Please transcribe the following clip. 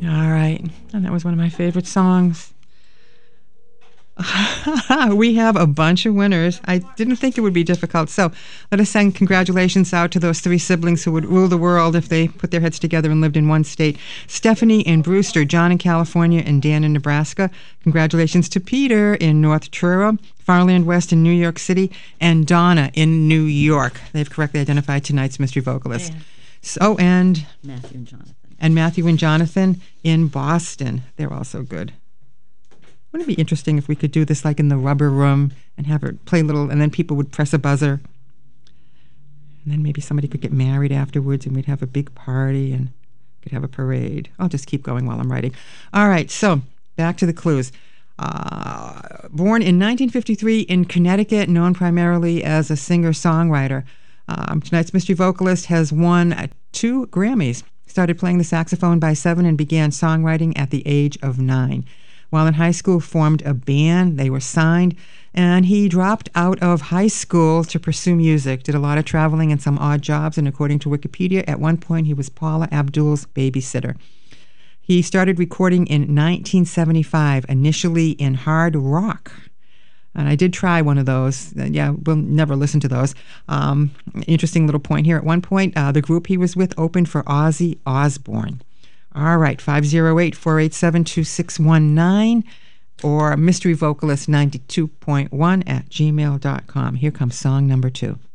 All right. And that was one of my favorite songs. We have a bunch of winners. I didn't think it would be difficult. So let us send congratulations out to those three siblings who would rule the world if they put their heads together and lived in one state. Stephanie and Brewster, John in California and Dan in Nebraska. Congratulations to Peter in North Truro, Farland West in New York City, and Donna in New York. They've correctly identified tonight's mystery vocalist. And Matthew and Jonathan. And Matthew and Jonathan in Boston. They're also good. Wouldn't it be interesting if we could do this like in the rubber room and have it play little, and then people would press a buzzer, and then maybe somebody could get married afterwards, and we'd have a big party and could have a parade. I'll just keep going while I'm writing. All right, so back to the clues. Born in 1953 in Connecticut, known primarily as a singer-songwriter. Tonight's mystery vocalist has won 2 Grammys. Started playing the saxophone by 7 and began songwriting at the age of 9. While in high school, formed a band. They were signed, and he dropped out of high school to pursue music. Did a lot of traveling and some odd jobs, and according to Wikipedia, at one point he was Paula Abdul's babysitter. He started recording in 1975, initially in hard rock. And I did try one of those. We'll never listen to those. Interesting little point here. At one point, the group he was with opened for Ozzy Osbourne. All right, 508-487-2619 or mysteryvocalist92.1 @gmail.com. Here comes song number 2.